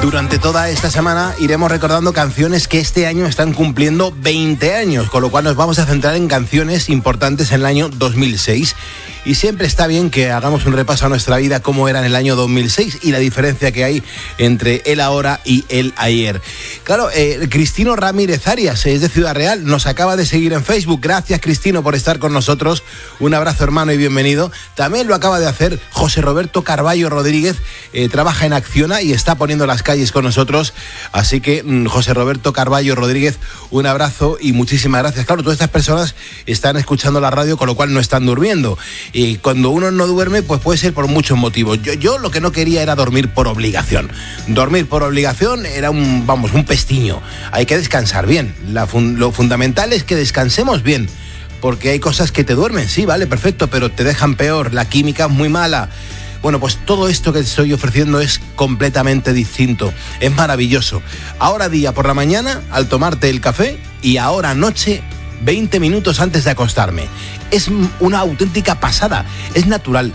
Durante toda esta semana iremos recordando canciones que este año están cumpliendo 20 años, con lo cual nos vamos a centrar en canciones importantes en el año 2006. Y siempre está bien que hagamos un repaso a nuestra vida, cómo era en el año 2006 y la diferencia que hay entre el ahora y el ayer. Claro, Cristino Ramírez Arias, es de Ciudad Real, nos acaba de seguir en Facebook. Gracias, Cristino, por estar con nosotros. Un abrazo, hermano, y bienvenido. También lo acaba de hacer José Roberto Carballo Rodríguez, trabaja en Acciona y está poniendo las calles con nosotros. Así que, José Roberto Carballo Rodríguez, un abrazo y muchísimas gracias. Claro, todas estas personas están escuchando la radio, con lo cual no están durmiendo. Y cuando uno no duerme, pues puede ser por muchos motivos. Yo lo que no quería era dormir por obligación. Dormir por obligación era un pestiño. Hay que descansar bien. Lo fundamental es que descansemos bien. Porque hay cosas que te duermen, sí, vale, perfecto, pero te dejan peor. La química es muy mala. Bueno, pues todo esto que te estoy ofreciendo es completamente distinto. Es maravilloso. Ahora día por la mañana, al tomarte el café, y ahora noche, 20 minutos antes de acostarme. Es una auténtica pasada. Es natural.